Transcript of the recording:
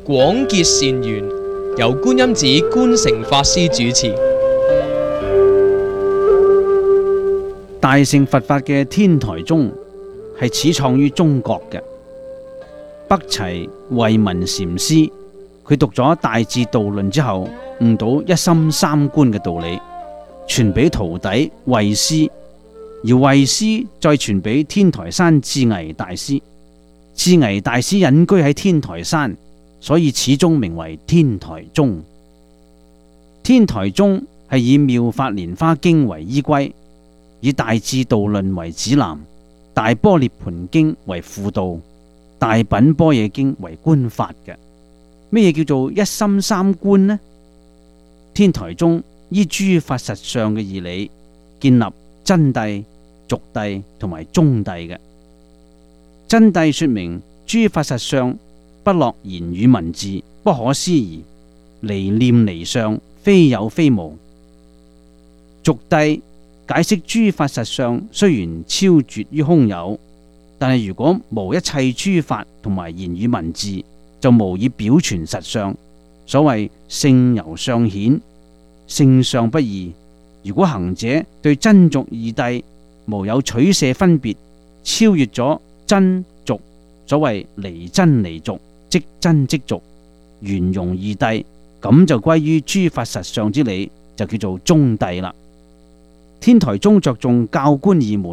廣結善緣，由觀音寺觀誠法師主持。 大乘佛法嘅天台宗係始創於中國嘅。北齊慧文禪師佢讀咗《大智度論》之後，悟到一心三觀嘅道理，傳俾徒弟慧師，而慧師再傳俾天台山智危大師。智危大師隱居喺天台山，所以此宗名為天台宗。天台宗係以《妙法蓮華經》為依歸，以《大智度論》為指南，《大般涅槃經》為輔導，《大品般若經》為觀法嘅。咩嘢叫做一心三觀呢？天台宗依諸法實相嘅義理，建立真諦、俗諦同埋宗諦嘅。真諦說明諸法實相不落言語文字，不可思議，離念離相，非有非無。俗諦解釋諸法實相雖然超絕於空有，但係如果無一切諸法同埋言語文字，就無以表傳實相。所謂性由相顯，性相不異。如果行者對真俗二諦無有取捨分別，超越咗真俗，所謂離真離俗，即真即俗，圓融二諦，咁就歸於諸法實相之理，就叫做宗諦啦。天台宗着重教觀二門。